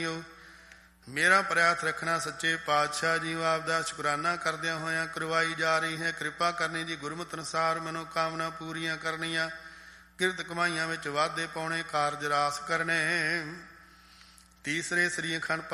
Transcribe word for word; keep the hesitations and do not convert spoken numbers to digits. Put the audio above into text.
ਮੇਰਾ ਪ੍ਰਯਾਸ ਰੱਖਣਾ ਸੱਚੇ ਪਾਤਸ਼ਾਹ ਜੀ ਆਪ ਦਾ ਸ਼ੁਕਰਾਨਾ ਕਰਦਿਆਂ ਹੋਇਆਂ ਕਰਵਾਈ ਜਾ ਰਹੀ ਹੈ। ਕਿਰਪਾ ਕਰਨੀ ਜੀ ਗੁਰਮਤਿ ਅਨੁਸਾਰ ਮਨੋਕਾਮਨਾ ਪੂਰੀਆਂ ਕਰਨੀਆਂ, ਕਿਰਤ ਕਮਾਈਆਂ ਵਿੱਚ ਵਾਧੇ ਪਾਉਣੇ, ਕਾਰਜ ਰਾਸ ਕਰਨੇ। ਤੀਸਰੇ ਸ੍ਰੀ ਅਖੰਡ